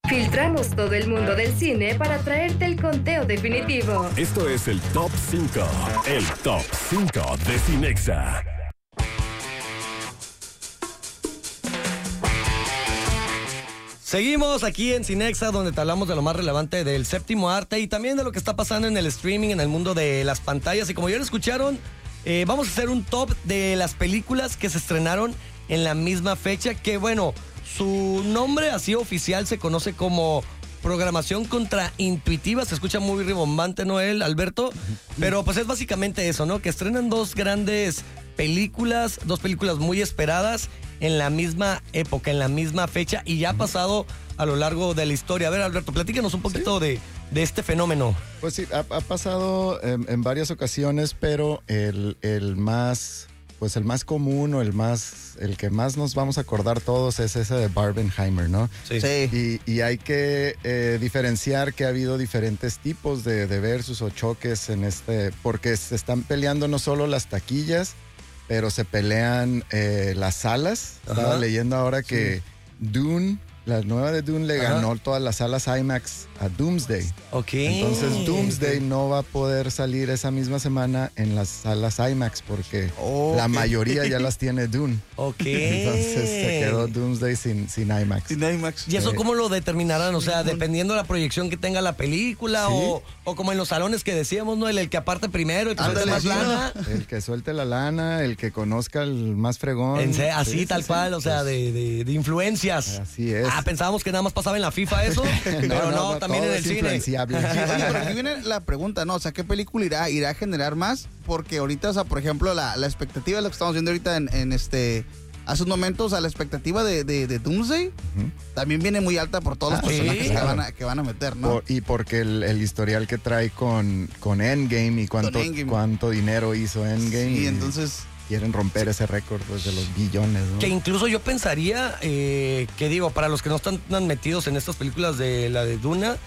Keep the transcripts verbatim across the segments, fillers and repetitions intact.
Filtramos todo el mundo del cine para traerte el conteo definitivo. Esto es el Top cinco. El Top cinco de Cinexa. Seguimos aquí en Cinexa, donde te hablamos de lo más relevante del séptimo arte y también de lo que está pasando en el streaming, en el mundo de las pantallas. Y como ya lo escucharon, eh, vamos a hacer un top de las películas que se estrenaron en la misma fecha, que bueno, su nombre así oficial se conoce como programación contraintuitiva. Se escucha muy ribombante, Noel, Alberto, pero pues es básicamente eso, ¿no? Que estrenan dos grandes películas, dos películas muy esperadas en la misma época, en la misma fecha, y ya ha pasado a lo largo de la historia. A ver, Alberto, platícanos un poquito ¿Sí? de, de este fenómeno. Pues sí, ha, ha pasado en, en varias ocasiones, pero el, el más, pues el más común o el más, el que más nos vamos a acordar todos es ese de Barbenheimer, ¿no? Sí. sí. Y, y hay que eh, diferenciar que ha habido diferentes tipos de, de versus o choques en este, porque se están peleando no solo las taquillas, pero se pelean eh, las salas. Ajá. Estaba leyendo ahora que sí. Dune, la nueva de Dune, le Ajá. ganó todas las salas IMAX a Doomsday. Ok. Entonces Doomsday no va a poder salir esa misma semana en las salas IMAX porque oh, la okay. mayoría ya las tiene Dune. Ok. Entonces se quedó Doomsday sin, sin IMAX. Sin IMAX. ¿Y eso cómo lo determinarán? O sea, dependiendo de la proyección que tenga la película, ¿Sí? o, o como en los salones que decíamos, ¿no? El, el que aparte primero, el que suelte más lana. El que suelte la lana, el que conozca el más fregón. En se, así, sí, tal sí, cual, sí. o sea, de, de, de influencias. Así es. Ah, pensábamos que nada más pasaba en la FIFA eso, no, pero no, no, no también en el cine. Sí, oye, pero aquí viene la pregunta, ¿no? O sea, ¿qué película irá, irá a generar más? Porque ahorita, o sea, por ejemplo, la, la expectativa de lo que estamos viendo ahorita en, en este... Hace un momento, o sea, la expectativa de, de, de Doomsday uh-huh. también viene muy alta por todos ah, los personajes sí, claro. que, van a, que van a meter, ¿no? Por, y porque el, el historial que trae con, con Endgame y cuánto, Endgame. cuánto dinero hizo Endgame. Sí, entonces... Quieren romper sí. ese récord pues, de los billones, ¿no? Que incluso yo pensaría, eh, que digo, para los que no están tan metidos en estas películas de la de Duna,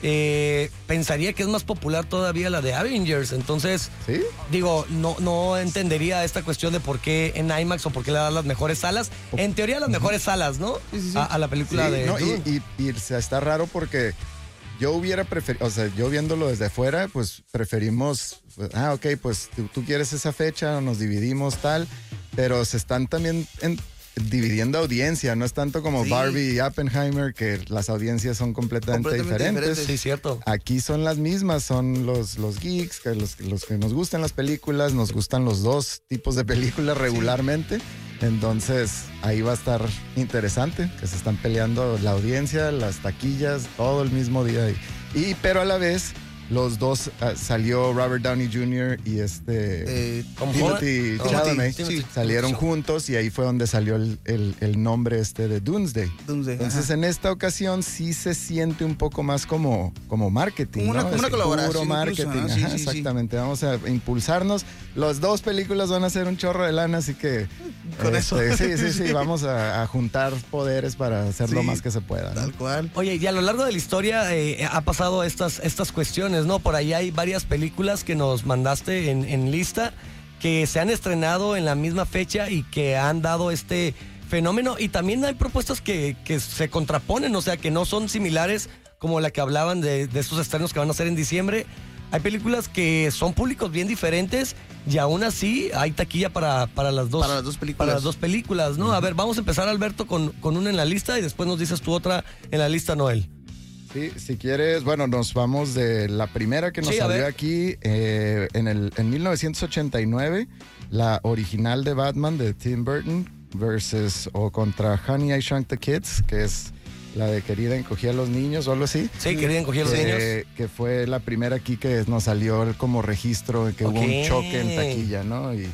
eh, pensaría que es más popular todavía la de Avengers. Entonces, ¿Sí? digo, no, no entendería esta cuestión de por qué en IMAX o por qué le dan las mejores salas. En teoría, las mejores salas, ¿no? Sí, sí, sí. A, a la película sí, de no, Dune. Y, y, y está raro porque yo hubiera preferido, o sea, yo viéndolo desde fuera, pues preferimos, pues, ah, ok, pues tú, tú quieres esa fecha, nos dividimos tal, pero se están también en, dividiendo audiencia, no es tanto como sí. Barbie y Oppenheimer, que las audiencias son completamente, completamente diferentes. diferentes. Sí, cierto. Aquí son las mismas, son los, los geeks, que los, los que nos gustan las películas, nos gustan los dos tipos de películas regularmente. Sí. Entonces, ahí va a estar interesante, que se están peleando la audiencia, las taquillas, todo el mismo día. Y, y pero a la vez, los dos, uh, salió Robert Downey junior y este eh, Timothy oh, Chalamet, sí. salieron juntos y ahí fue donde salió el, el, el nombre este de Doomsday. Doomsday Entonces, ajá. en esta ocasión sí se siente un poco más como, como marketing, una, ¿no? Como una colaboración. Puro marketing, incluso, ¿no? ajá, sí, sí, exactamente. Sí. Vamos a impulsarnos. Las dos películas van a ser un chorro de lana, así que con este, eso. Sí, sí, sí, vamos a, a juntar poderes para hacer sí, lo más que se pueda, ¿no? Tal cual. Oye, y a lo largo de la historia eh, ha pasado estas, estas cuestiones, ¿no? Por ahí hay varias películas que nos mandaste en, en lista que se han estrenado en la misma fecha y que han dado este fenómeno, y también hay propuestas que, que se contraponen, o sea, que no son similares como la que hablaban de, de estos estrenos que van a hacer en diciembre. Hay películas que son públicos bien diferentes y aún así hay taquilla para, para, las, dos, para las dos películas. Para las dos películas, ¿no? Uh-huh. A ver, vamos a empezar, Alberto, con, con una en la lista y después nos dices tú otra en la lista, Noel. Sí, si quieres, bueno, nos vamos de la primera que nos sí, salió aquí eh, en, el, en mil novecientos ochenta y nueve, la original de Batman de Tim Burton versus o contra Honey, I Shrunk the Kids, que es la de Querida encogía a los niños o algo así. Sí, Querida encogía a los que, niños. Que fue la primera aquí que nos salió como registro, que okay. hubo un choque en taquilla, ¿no? Y,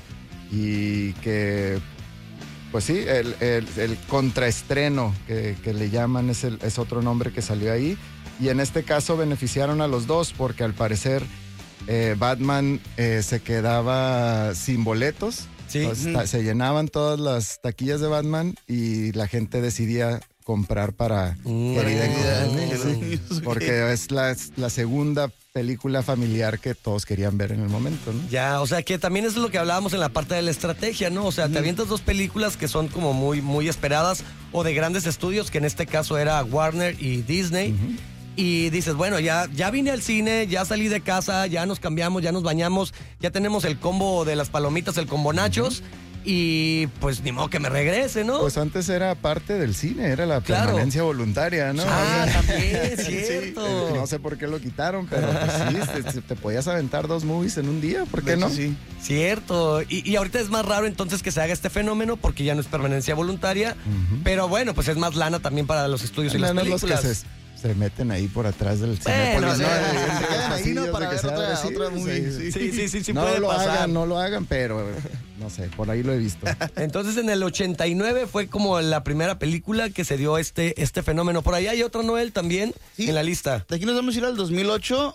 y que... Pues sí, el, el, el contraestreno que, que le llaman es, el, es otro nombre que salió ahí. Y en este caso beneficiaron a los dos porque al parecer eh, Batman eh, se quedaba sin boletos. Sí. O sea, se llenaban todas las taquillas de Batman y la gente decidía comprar para mm, Querida Encogía a los niños, sí, porque es la, la segunda película familiar que todos querían ver en el momento, ¿no? Ya, o sea que también es lo que hablábamos en la parte de la estrategia, ¿no? O sea, te avientas dos películas que son como muy, muy esperadas. o de grandes estudios, que en este caso era Warner y Disney. Uh-huh. Y dices, bueno, ya, ya vine al cine, ya salí de casa, ya nos cambiamos, ya nos bañamos, ya tenemos el combo de las palomitas, el combo nachos. Uh-huh. Y pues ni modo que me regrese, ¿no? Pues antes era parte del cine, era la claro. permanencia voluntaria, ¿no? Ah, también, cierto. Sí, no sé por qué lo quitaron, pero pues sí, te, te podías aventar dos movies en un día, ¿por qué no? Sí. Cierto, y, y ahorita es más raro entonces que se haga este fenómeno porque ya no es permanencia voluntaria, uh-huh. pero bueno, pues es más lana también para los estudios y las películas. Los que se, se meten ahí por atrás del cine. Bueno, no, se quedan ahí, ¿no? Para ver otra, sí, otra movie. Sí, sí, sí, sí, sí no puede lo pasar. Hagan, no lo hagan, pero no sé, por ahí lo he visto. Entonces en el ochenta y nueve fue como la primera película que se dio este, este fenómeno. Por ahí hay otra, Noel, también sí. en la lista. De aquí nos vamos a ir al dos mil ocho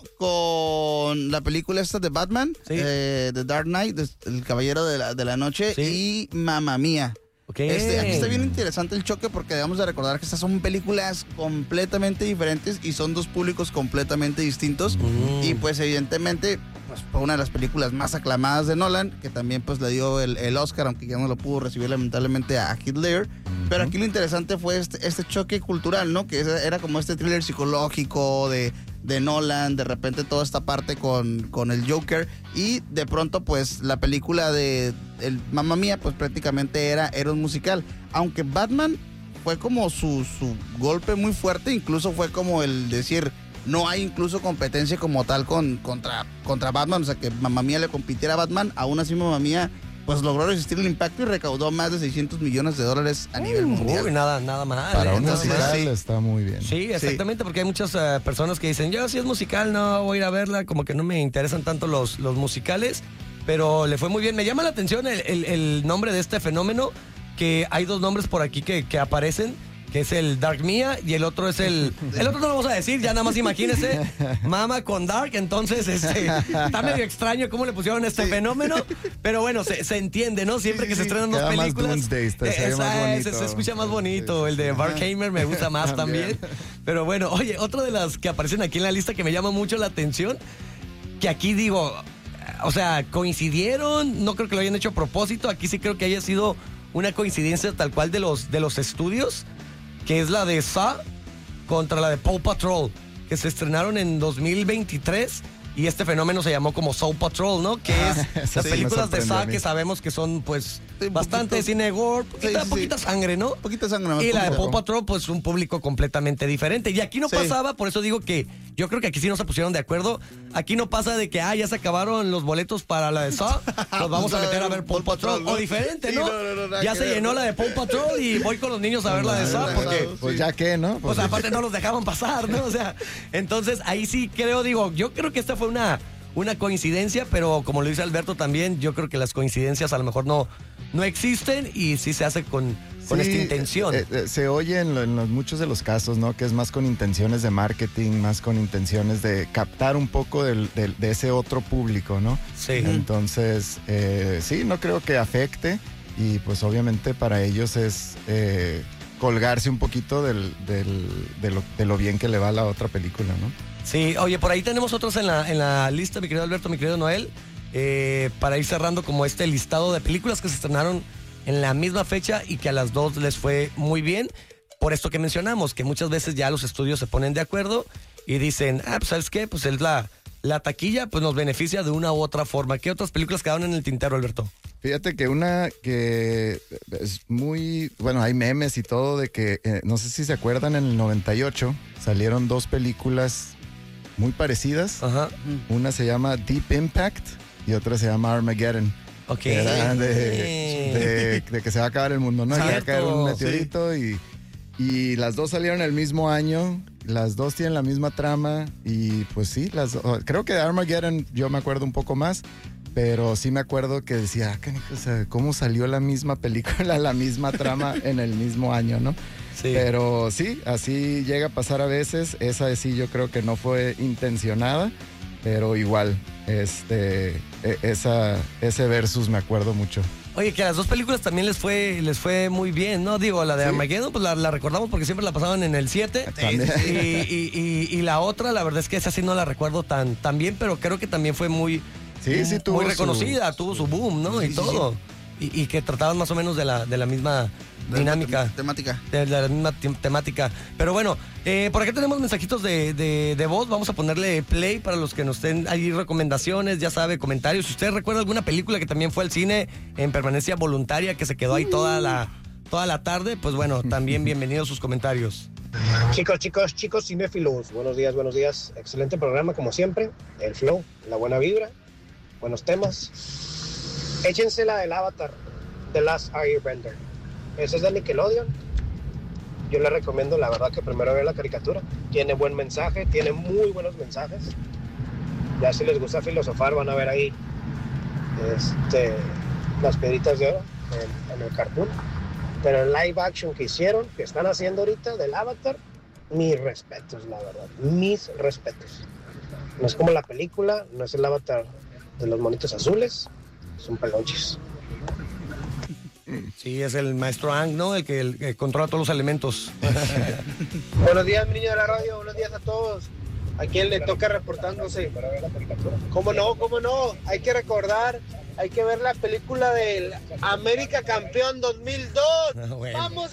con la película esta de Batman, sí. eh, The Dark Knight, El Caballero de la, de la Noche sí. y Mamma Mía. Okay. Este, aquí está bien interesante el choque porque debemos de recordar que estas son películas completamente diferentes y son dos públicos completamente distintos. Mm. Y pues evidentemente pues, fue una de las películas más aclamadas de Nolan, que también pues le dio el, el Oscar, aunque ya no lo pudo recibir lamentablemente a Heath Ledger. Mm-hmm. Pero aquí lo interesante fue este, este choque cultural, ¿no? Que era como este thriller psicológico de... de Nolan, de repente toda esta parte con, con el Joker y de pronto pues la película de el Mamma Mía pues prácticamente era, era un musical, aunque Batman fue como su, su golpe muy fuerte, incluso fue como el decir no hay incluso competencia como tal con, contra, contra Batman, o sea que Mamma Mía le compitiera a Batman, aún así Mamma Mía pues logró resistir el impacto y recaudó más de seiscientos millones de dólares a nivel mundial. Uy, nada, nada mal. Para ¿eh? un musical sí. está muy bien. Sí, exactamente, sí. porque hay muchas uh, personas que dicen, yo si es musical no voy a ir a verla, como que no me interesan tanto los, los musicales, pero le fue muy bien. Me llama la atención el, el, el nombre de este fenómeno, que hay dos nombres por aquí que, que aparecen, que es el Dark Mia y el otro es el... El otro no lo vamos a decir, ya nada más imagínense, Mama con Dark, entonces este, está medio extraño cómo le pusieron este sí. fenómeno, pero bueno, se, se entiende, ¿no? Siempre sí, que sí, se estrenan dos películas, Doomsday, está, esa, más se, se escucha más bonito, el de Barkheimer me gusta más también, pero bueno, oye, otra de las que aparecen aquí en la lista que me llama mucho la atención, que aquí digo, o sea, coincidieron, no creo que lo hayan hecho a propósito, aquí sí creo que haya sido una coincidencia tal cual de los, de los estudios, que es la de Saw contra la de Paw Patrol, que se estrenaron en dos mil veintitrés y este fenómeno se llamó como Saw Patrol, ¿no? Que es ah, las sí películas de Saw que sabemos que son pues sí, bastante poquito, cine gore, poquita, sí, sí, poquita sangre, ¿no? Poquita sangre. Y la de Paw Patrol pues un público completamente diferente. Y aquí no sí. pasaba, por eso digo que yo creo que aquí sí no se pusieron de acuerdo. Aquí no pasa de que, ah, ya se acabaron los boletos para la de Saw, nos vamos a meter a ver Paw Patrol. ¿no? O diferente, ¿no? Sí, no, no, no ya se llenó la de Paw Patrol y voy con los niños a ver la de Saw porque... Pues ya que, ¿no? Pues aparte no los dejaban pasar, ¿no? O sea, entonces ahí sí creo, digo, yo creo que esta fue una... una coincidencia, pero como lo dice Alberto también, yo creo que las coincidencias a lo mejor no, no existen y sí se hace con, con sí, esta intención. Eh, eh, se oye en, lo, en los, muchos de los casos, ¿no? Que es más con intenciones de marketing, más con intenciones de captar un poco del, del, de ese otro público, ¿no? Sí. Entonces, eh, sí, no creo que afecte y pues obviamente para ellos es eh, colgarse un poquito del, del, de, lo, de lo bien que le va a la otra película, ¿no? Sí, oye, por ahí tenemos otros en la, en la lista, mi querido Alberto, mi querido Noel, eh, para ir cerrando como este listado de películas que se estrenaron en la misma fecha y que a las dos les fue muy bien, por esto que mencionamos, que muchas veces ya los estudios se ponen de acuerdo y dicen, ah, pues ¿sabes qué? Pues es la, la taquilla, pues nos beneficia de una u otra forma. ¿Qué otras películas quedaron en el tintero, Alberto? Fíjate que una que es muy, bueno, hay memes y todo de que, eh, no sé si se acuerdan, en el noventa y ocho salieron dos películas muy parecidas. Ajá. Una se llama Deep Impact y otra se llama Armageddon. Ok. Que eran de, de, de que se va a acabar el mundo, ¿no? Cierto, que va a caer un meteorito sí. y, y las dos salieron el mismo año. Las dos tienen la misma trama y pues sí, las, creo que de Armageddon yo me acuerdo un poco más, pero sí me acuerdo que decía, ah, o sea, ¿cómo salió la misma película, la misma trama en el mismo año, no? Sí. Pero sí, así llega a pasar a veces. Esa sí yo creo que no fue intencionada, pero igual, este, esa, ese versus me acuerdo mucho. Oye, que a las dos películas también les fue les fue muy bien, ¿no? Digo, la de sí. Armageddon, pues la, la recordamos porque siempre la pasaban en el siete. Y, y, y, y la otra, la verdad es que esa sí no la recuerdo tan, tan bien, pero creo que también fue muy, sí, sí, tuvo muy reconocida, su, tuvo su boom, ¿no? Sí, y todo. Sí. y, y que trataban más o menos de la, de la misma dinámica. Temática. De la misma te- temática. Pero bueno, eh, por acá tenemos mensajitos de, de, de voz. Vamos a ponerle play para los que nos den ahí recomendaciones, ya sabe, comentarios. Si usted recuerda alguna película que también fue al cine en permanencia voluntaria, que se quedó ahí toda la, toda la tarde, pues bueno, también bienvenidos sus comentarios. Chicos, chicos, chicos cinéfilos, buenos días, buenos días. Excelente programa como siempre. El flow, la buena vibra, buenos temas. Échense la del Avatar, The Last Airbender. Ese es de Nickelodeon. Yo les recomiendo, la verdad, que primero vean la caricatura. Tiene buen mensaje, tiene muy buenos mensajes. Ya si les gusta filosofar, van a ver ahí este, las piedritas de oro en, en el cartoon. Pero el live action que hicieron, que están haciendo ahorita del Avatar, mis respetos, la verdad. Mis respetos. No es como la película, no es el Avatar de los monitos azules, son pelonches. Sí, es el maestro Ang, ¿no? El que, el que controla todos los elementos. Buenos días, mi niño de la radio, buenos días a todos. ¿A quién le toca reportándose? ¿Cómo no? ¿Cómo no? Hay que recordar, hay que ver la película del América Campeón dos mil dos. Ah, bueno. ¡Vamos,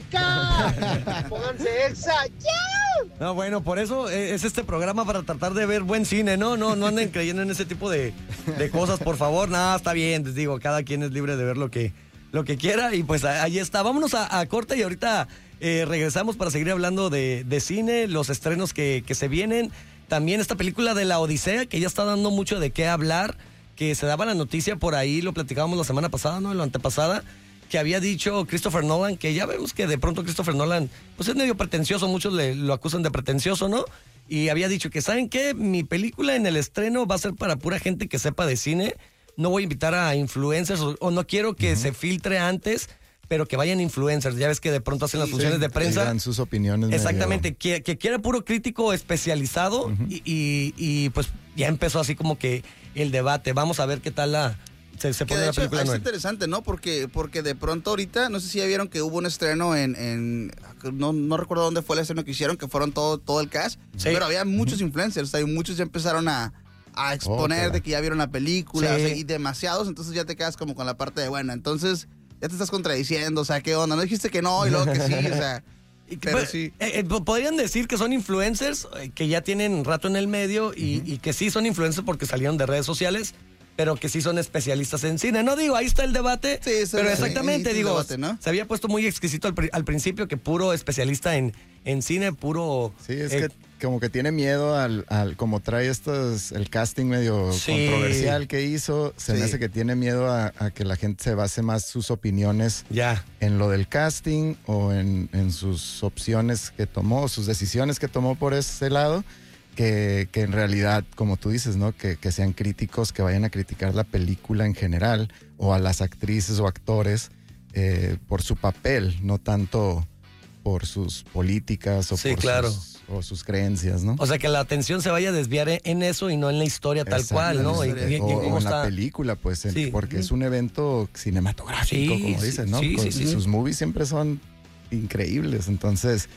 América! Pónganse exa. ¡Chao! No, bueno, por eso es este programa, para tratar de ver buen cine, ¿no? No, no anden creyendo en ese tipo de, de cosas, por favor. Nada, está bien, les digo, cada quien es libre de ver lo que, lo que quiera. Y pues ahí está. Vámonos a, a corte y ahorita eh, regresamos para seguir hablando de, de cine, los estrenos que, que se vienen. También esta película de La Odisea, que ya está dando mucho de qué hablar, que se daba la noticia por ahí, lo platicábamos la semana pasada, ¿no? La antepasada, que había dicho Christopher Nolan, que ya vemos que de pronto Christopher Nolan, pues es medio pretencioso, muchos le, lo acusan de pretencioso, ¿no? Y había dicho que, ¿saben qué? Mi película en el estreno va a ser para pura gente que sepa de cine, no voy a invitar a influencers, o, o no quiero que uh-huh. se filtre antes, pero que vayan influencers. Ya ves que de pronto hacen las funciones sí, de prensa. Y dan sus opiniones. Exactamente, medio... que, que quiera puro crítico especializado uh-huh. y, y, y pues ya empezó así como que el debate. Vamos a ver qué tal la... Se, se pone de la hecho, película. Es nueva. interesante, ¿no? Porque, porque de pronto ahorita, no sé si ya vieron que hubo un estreno en, en no, no recuerdo dónde fue el estreno que hicieron, que fueron todo, todo el cast, sí. Pero había muchos uh-huh. influencers, o sea, y muchos ya empezaron a, a exponer oh, okay. de que ya vieron la película, sí. O sea, y demasiados, entonces ya te quedas como con la parte de, bueno, entonces ya te estás contradiciendo, o sea, ¿qué onda? No dijiste que no y luego que sí, o sea... Pero pues, sí. eh, eh, podrían decir que son influencers eh, que ya tienen rato en el medio y, uh-huh. y que sí son influencers porque salieron de redes sociales, pero que sí son especialistas en cine. No digo, ahí está el debate, sí, pero exactamente, sí, digo, debate, ¿no? Se había puesto muy exquisito al, al principio que puro especialista en, en cine, puro... Sí, es eh, que como que tiene miedo al, al como trae estos, el casting medio sí. controversial que hizo, se sí. me hace que tiene miedo a, a que la gente se base más sus opiniones ya. en lo del casting o en, en sus opciones que tomó, sus decisiones que tomó por ese lado. Que, que en realidad, como tú dices, ¿no? Que, que sean críticos, que vayan a criticar la película en general o a las actrices o actores eh, por su papel, no tanto por sus políticas o sí, por claro. sus, o sus creencias, ¿no? O sea, que la atención se vaya a desviar en eso y no en la historia tal Exacto, cual, ¿no? Y, y, y, o, ¿cómo o en está? la película, pues, sí. porque es un evento cinematográfico, sí, como sí, dicen, ¿no? Sí, sí, sí, sí, sus sí. movies siempre son increíbles, entonces...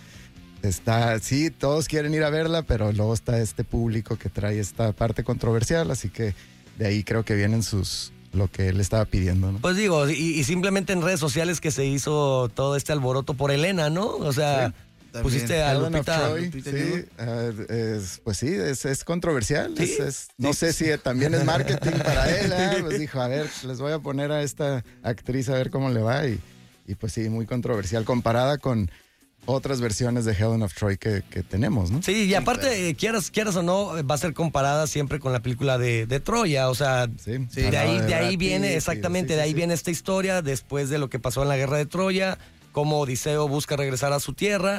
Está, sí, todos quieren ir a verla, pero luego está este público que trae esta parte controversial, así que de ahí creo que vienen sus lo que él estaba pidiendo, ¿no? Pues digo, y, y simplemente en redes sociales que se hizo todo este alboroto por Elena, ¿no? O sea, sí, pusiste a Helen Lupita. Troy, Lupita sí, uh, es, pues sí, es, es controversial. ¿Sí? Es, es, no sí. sé si también es marketing para él, ¿eh? Pues dijo, a ver, les voy a poner a esta actriz a ver cómo le va y, y pues sí, muy controversial comparada con otras versiones de Helen of Troy que, que tenemos, ¿no? Sí, y aparte, sí, quieras, quieras o no, va a ser comparada siempre con la película de, de Troya, o sea, sí, sí, de, ahí, de, de ahí viene, sí, exactamente, sí, sí, de ahí sí. viene esta historia, después de lo que pasó en la guerra de Troya, cómo Odiseo busca regresar a su tierra,